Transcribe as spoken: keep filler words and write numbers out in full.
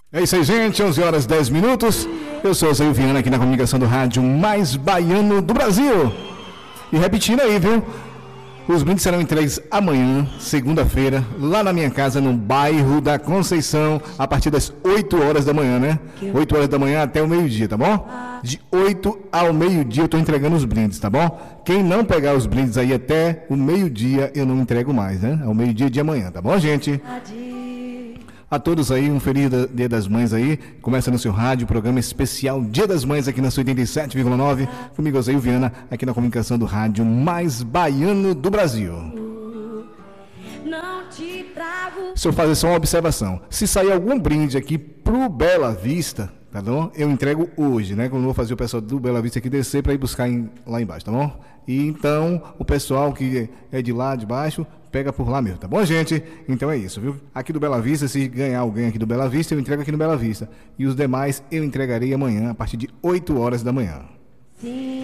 É isso aí, gente, onze horas e dez minutos. Eu sou o Zé Viana aqui na comunicação do rádio mais baiano do Brasil. E repetindo aí, viu? Os brindes serão entregues amanhã, segunda-feira, lá na minha casa, no bairro da Conceição, a partir das oito horas da manhã, né? oito horas da manhã até o meio-dia, tá bom? De oito ao meio-dia eu tô entregando os brindes, tá bom? Quem não pegar os brindes aí até o meio-dia, eu não entrego mais, né? Ao meio-dia de amanhã, tá bom, gente? A todos aí, um feliz Dia das Mães aí. Começa no seu rádio, programa especial Dia das Mães aqui na sua oitenta e sete vírgula nove. Comigo, Zé Viana, aqui na comunicação do rádio mais baiano do Brasil. Se eu fazer só uma observação, se sair algum brinde aqui pro Bela Vista, tá bom? Eu entrego hoje, né? Quando eu vou fazer o pessoal do Bela Vista aqui descer para ir buscar em, lá embaixo, tá bom? E então, o pessoal que é de lá de baixo, pega por lá mesmo, tá bom, gente? Então é isso, viu? Aqui do Bela Vista, se ganhar alguém aqui do Bela Vista, eu entrego aqui no Bela Vista. E os demais eu entregarei amanhã, a partir de oito horas da manhã. Sim.